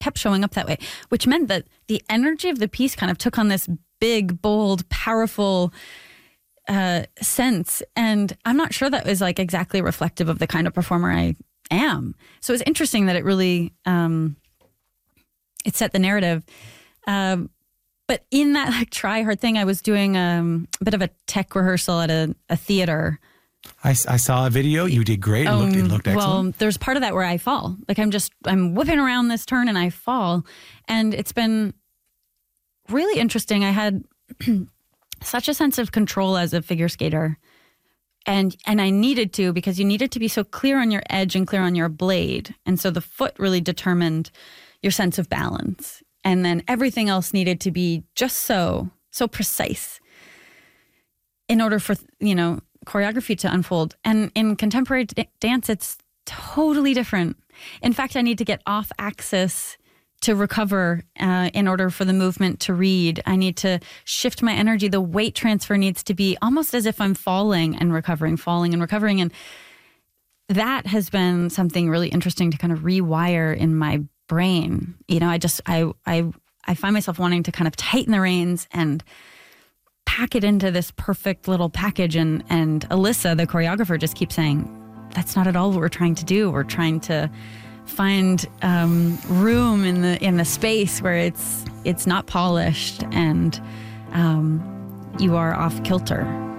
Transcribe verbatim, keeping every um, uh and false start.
kept showing up that way, which meant that the energy of the piece kind of took on this big, bold, powerful uh, sense. And I'm not sure that was like exactly reflective of the kind of performer I am. So it's interesting that it really, um, it set the narrative. Um, but in that like try hard thing, I was doing um, a bit of a tech rehearsal at a, a theater. I, I saw a video. You did great. It looked, it looked excellent. Well, there's part of that where I fall. Like I'm just, I'm whipping around this turn and I fall. And it's been really interesting. I had such a sense of control as a figure skater. And and I needed to, because you needed to be so clear on your edge and clear on your blade. And so the foot really determined your sense of balance. And then everything else needed to be just so, so precise in order for, you know, choreography to unfold. And in contemporary d- dance, it's totally different. In fact, I need to get off axis to recover uh, in order for the movement to read. I need to shift my energy. The weight transfer needs to be almost as if I'm falling and recovering, falling and recovering. And that has been something really interesting to kind of rewire in my brain. You know, I just, I, I, I find myself wanting to kind of tighten the reins and pack it into this perfect little package. And, and Alyssa, the choreographer, just keeps saying, that's not at all what we're trying to do. We're trying to find um, room in the in the space where it's it's not polished and um, you are off kilter.